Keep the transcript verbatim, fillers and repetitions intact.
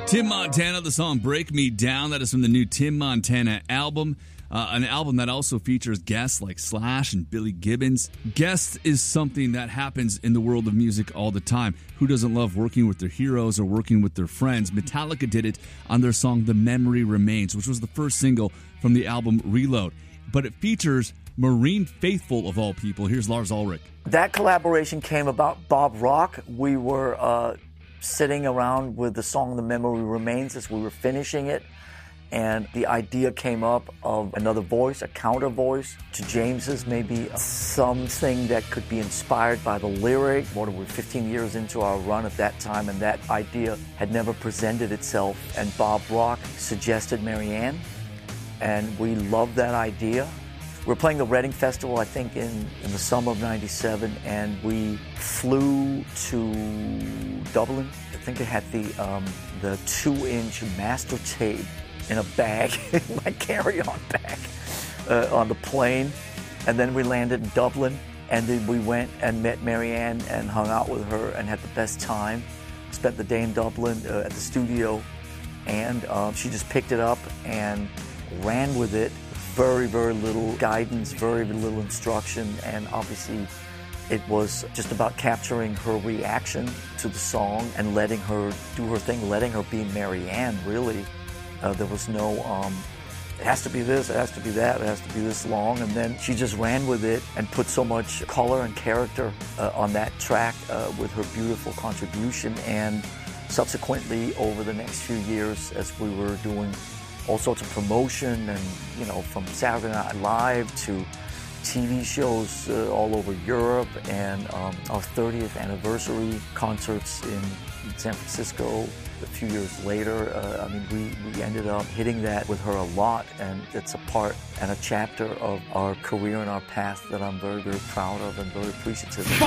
Tim Montana, the song Break Me Down. That is from the new Tim Montana album. Uh, an album that also features guests like Slash and Billy Gibbons. Guests is something that happens in the world of music all the time. Who doesn't love working with their heroes or working with their friends? Metallica did it on their song The Memory Remains, which was the first single from the album Reload. But it features Marine Faithfull, of all people. Here's Lars Ulrich. That collaboration came about Bob Rock. We were uh, sitting around with the song The Memory Remains as we were finishing it. And the idea came up of another voice, a counter voice to James's, maybe something that could be inspired by the lyric. More than we're fifteen years into our run at that time, and that idea had never presented itself. And Bob Rock suggested Marianne, and we loved that idea. We were playing the Reading Festival, I think, in, in the summer of ninety-seven, and we flew to Dublin. I think it had the, um, the two-inch master tape in a bag, my carry-on bag, uh, on the plane. And then we landed in Dublin, and then we went and met Marianne and hung out with her and had the best time. Spent the day in Dublin uh, at the studio, and um, she just picked it up and ran with it. Very, very little guidance, very little instruction, and obviously it was just about capturing her reaction to the song and letting her do her thing, letting her be Marianne, really. Uh, there was no, um, it has to be this, it has to be that, it has to be this long. And then she just ran with it and put so much color and character uh, on that track uh, with her beautiful contribution. And subsequently, over the next few years, as we were doing all sorts of promotion and, you know, from Saturday Night Live to T V shows uh, all over Europe, and um, our thirtieth anniversary concerts in San Francisco a few years later. Uh, I mean, we, we ended up hitting that with her a lot, and it's a part and a chapter of our career and our path that I'm very, very proud of and very appreciative of.